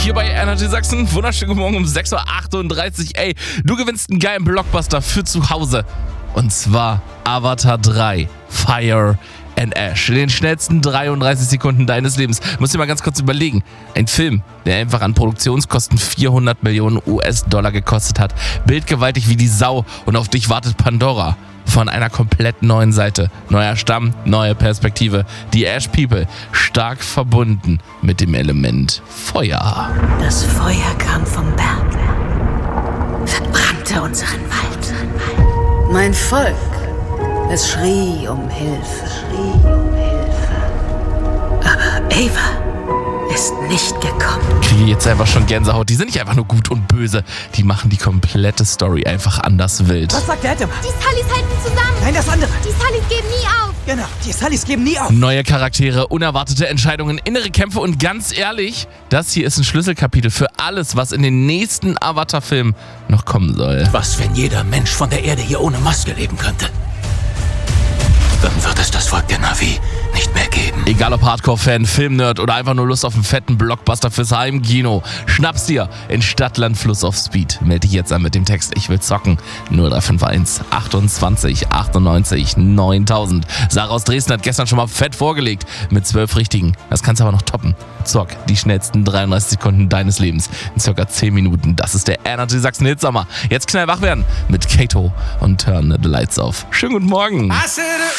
hier bei Energy Sachsen. Wunderschönen Morgen um 6.38 Uhr. Ey, du gewinnst einen geilen Blockbuster für zu Hause. Und zwar Avatar 3, Fire and Ash. In den schnellsten 33 Sekunden deines Lebens. Musst dir mal ganz kurz überlegen. Ein Film, der einfach an Produktionskosten 400 Millionen US-Dollar gekostet hat. Bildgewaltig wie die Sau. Und auf dich wartet Pandora. Von einer komplett neuen Seite. Neuer Stamm, neue Perspektive. Die Ash People stark verbunden mit dem Element Feuer. Das Feuer kam vom Berg, verbrannte unseren Wald. Mein Volk, es schrie um Hilfe. Aber Ava ist nicht gekommen. Kriege jetzt einfach schon Gänsehaut. Die sind nicht einfach nur gut und böse. Die machen die komplette Story einfach anders wild. Was sagt der Adam? Die Sullys halten zusammen. Nein, das andere. Die Sullys geben nie auf. Genau, die Sullys geben nie auf. Neue Charaktere, unerwartete Entscheidungen, innere Kämpfe und ganz ehrlich, das hier ist ein Schlüsselkapitel für alles, was in den nächsten Avatar-Filmen noch kommen soll. Was, wenn jeder Mensch von der Erde hier ohne Maske leben könnte? Dann wird es das Volk der Na'vi nicht mehr geben. Egal ob Hardcore-Fan, Filmnerd oder einfach nur Lust auf einen fetten Blockbuster fürs Heimkino. Schnapp's dir in Stadtland Fluss auf Speed. Melde dich jetzt an mit dem Text Ich will zocken. 0351 28 98 9000. Sarah aus Dresden hat gestern schon mal fett vorgelegt mit 12 Richtigen. Das kannst du aber noch toppen. Zock die schnellsten 33 Sekunden deines Lebens in circa 10 Minuten. Das ist der Energy Sachsen Hitsommer. Jetzt knall wach werden mit Kato und Turn the Lights Off. Schönen guten Morgen.